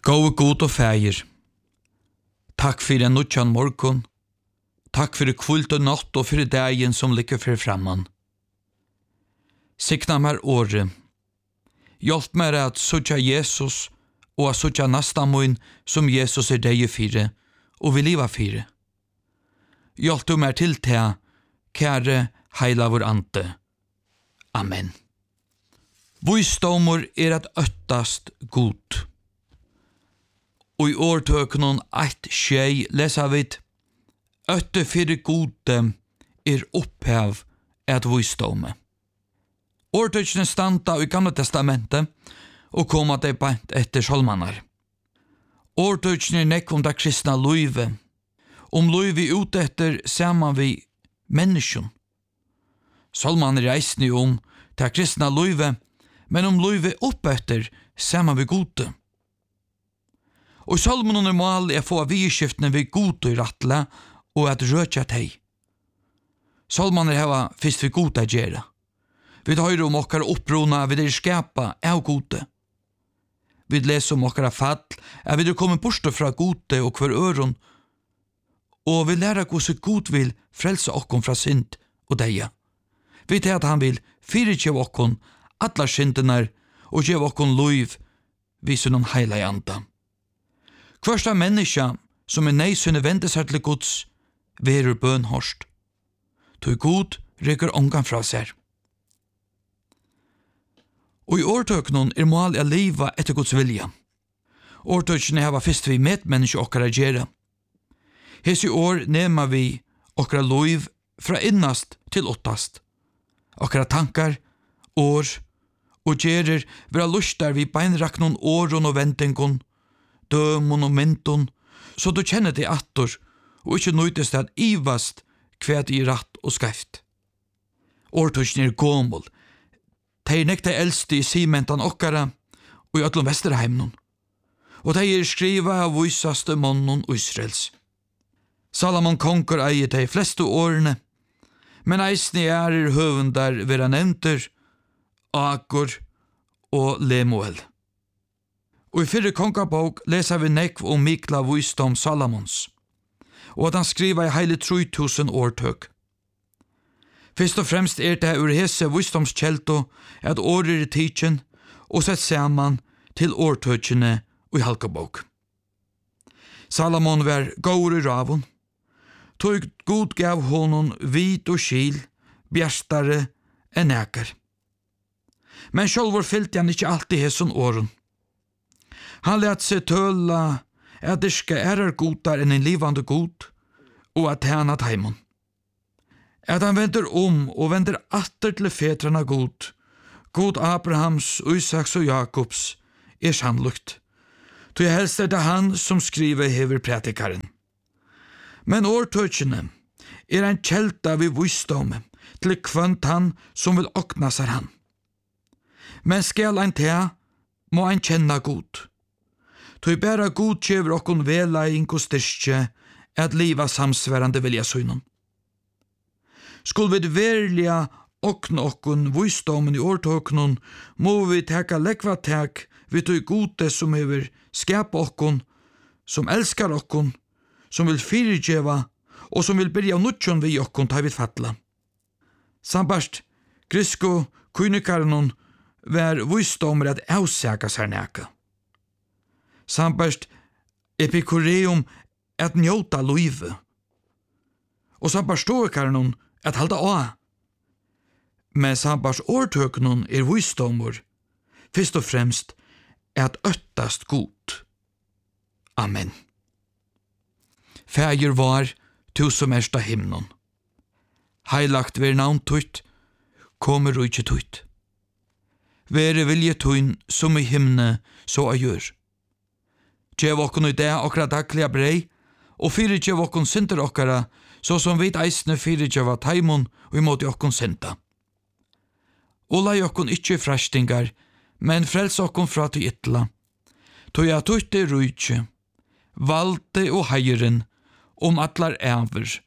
Gåe god og fægir. Takk for en nutjan morgon. Takk for kvult og natt og for dagen som ligger for framman. Sikna meg året. Hjelp meg at sutja Jesus og at sutja nasta mun som Jesus deg fire og vil liva fire. Hjelp du meg til te, kære heila vår ante. Amen. Visdomur at øttast god. Og i årtøkenen 1:6 lesa vi øtte fyrir gode opphav at visdome. Årtøkene standa i Gamla testamentet og koma det bant etter salmanar. Årtøkene nekk om det kristna løyve. Om løyve ut etter saman vi menneskjon. Salmanar reisni om det kristna løyve, men om løyve opp etter saman vi gode. Og salmen mål få vidskiftene vi gode i rattle og at røtja teg. Salmen heva fyrst vi gode gjerra. Vi høyre om okkar opprona vi skapa av gode. Vi leser om okkar fall vi kommer bort fra gode og hver øron og vi lærer hvordan god vil frelse okkon fra synd og deia. Vi tar at han vil fyrirkjev okkon alla syndenar og gjev okkon loiv vi sunn heila i anda. Hversta menneska som neisynne vende seg til Guds verur bønhorst. Tog god rykker ångan fra seg. Og i årtøknen mål å liva etter Guds vilja. Årtøkene hava fyrst vi medmenneske okkara gjerra. Hes i år nema vi okkara loiv fra innast til åttast. Okkara tankar, år og gjerer vera lustar vi beinraknon åron og ventingon, dømon og menton, så du kjenner det attor, og ikkje nøytest at ivast kvæt i ratt og skreift. Årtøkene gåmål, de nekta eldste i simentan okkara, og i öllum Vesterheimnon, og de skriva av vysaste månnen Israels. Salomon konger eier de fleste årene, men eisne høvundar vera nevnter, Akor og Lemuel. Og i 4. kongabok leser vi nekv om Mikla visdom Salomons, og at han skriver i heile 3000 årtøk. Først og fremst det ur hese visdomskjelto at årer i tidsen og sett saman til årtøkene og i halkabok. Salomon var gåur i ravun, tog god gav honom vit og skil, bjerstare enn ekar. Men sjálvor fyllte han ikkje alltid hesson åren. Han lät seg tøla at dyrka godar enn en livande god, og at han at heimon. At han vender og vender atter til fetrarna god, god Abrahams, Isaks og Jakobs, sannlukt. Tog helst det han som skriver hever pratikaren. Men årtøkene en kjelta vi visdom til kvant han som vil okna seg han. Men skal ein te, må ein kjenna god. Tog bæra god kjever okkon velaing og styrkje at liva samsverande vilja synon. Skuld vi verliga okna okkon visdomen i årtøknon, må vi teka lekva tek vi tog gode som hever skapa okkon, som elskar okkon, som vil fyrirgjeva og som vil byrja nutjon vi okkon ta vid fatla. Sambart, grisko kunikaranon var visdomer at avsaka seg neka. Sambart epikureum at njóta luive. Og sambart stoikarenon at halda á. Men sambart årtøknon visdomer fyrst og fremst at øttast god. Amen. Fægir var tu som ersta himnon. Heilagt ver navn tutt, kommer og ikkje tutt. Vere vilje tuin som i himne så a gjør. Gjev okkon i det okra daglige brei, og fyrir gjev okkon synder okkara, så som vid eisne fyrir gjev at heimon og imot okkon synda. Og lai okkon ikkje frastingar, men frels okkon fra til ytla. Tog tutte rujtje, valde og heiren, om atlar æver,